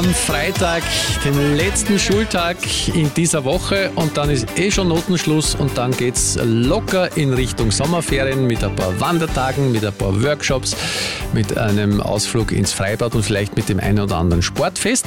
am Freitag, dem letzten Schultag in dieser Woche, und dann ist schon Notenschluss und dann geht's locker in Richtung Sommerferien mit ein paar Wandertagen, mit ein paar Workshops, mit einem Ausflug ins Freibad und vielleicht mit dem einen oder anderen Sportfest.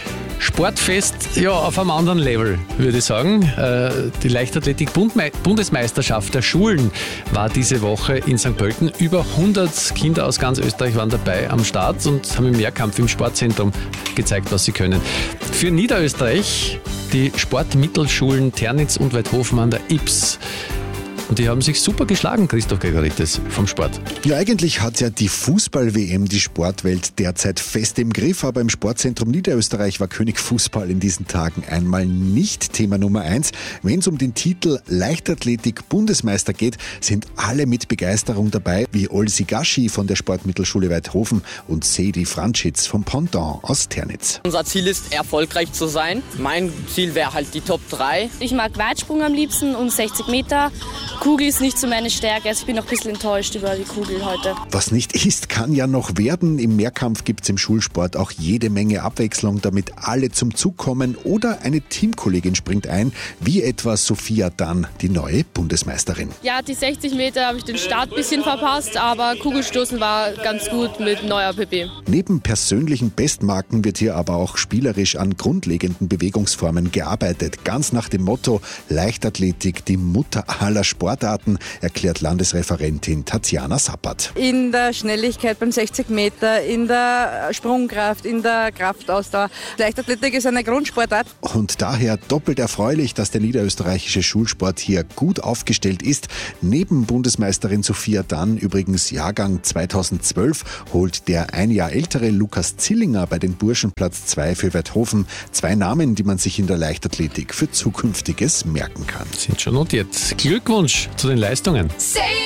Sportfest, ja, auf einem anderen Level, würde ich sagen. Die Leichtathletik-Bundesmeisterschaft der Schulen war diese Woche in St. Pölten. Über 100 Kinder aus ganz Österreich waren dabei am Start und haben im Mehrkampf im Sportzentrum gezeigt, was sie können. Für Niederösterreich die Sportmittelschulen Ternitz und Weidhofen an der Ips. Und die haben sich super geschlagen, Christoph Gregoritis vom Sport. Ja, eigentlich hat ja die Fußball-WM die Sportwelt derzeit fest im Griff, aber im Sportzentrum Niederösterreich war König Fußball in diesen Tagen einmal nicht Thema Nummer 1. Wenn es um den Titel Leichtathletik-Bundesmeister geht, sind alle mit Begeisterung dabei, wie Olsi Gaschi von der Sportmittelschule Weidhofen und Sedi Franschitz vom Pendant aus Ternitz. Unser Ziel ist, erfolgreich zu sein. Mein Ziel wäre halt die Top 3. Ich mag Weitsprung am liebsten und 60 Meter. Kugel ist nicht so meine Stärke, also ich bin noch ein bisschen enttäuscht über die Kugel heute. Was nicht ist, kann ja noch werden. Im Mehrkampf gibt es im Schulsport auch jede Menge Abwechslung, damit alle zum Zug kommen, oder eine Teamkollegin springt ein, wie etwa Sophia Dann, die neue Bundesmeisterin. Ja, die 60 Meter habe ich den Start ein bisschen verpasst, aber Kugelstoßen war ganz gut mit neuer PP. Neben persönlichen Bestmarken wird hier aber auch spielerisch an grundlegenden Bewegungsformen gearbeitet. Ganz nach dem Motto Leichtathletik, die Mutter aller Sportarten, erklärt Landesreferentin Tatjana Sappert. In der Schnelligkeit beim 60 Meter, in der Sprungkraft, in der Kraftausdauer. Leichtathletik ist eine Grundsportart. Und daher doppelt erfreulich, dass der niederösterreichische Schulsport hier gut aufgestellt ist. Neben Bundesmeisterin Sophia Dann, übrigens Jahrgang 2012, holt der ein Jahr ältere Lukas Zillinger bei den Burschen Platz 2 für Weidhofen. 2 Namen, die man sich in der Leichtathletik für Zukünftiges merken kann. Sind schon notiert. Glückwunsch zu den Leistungen. Say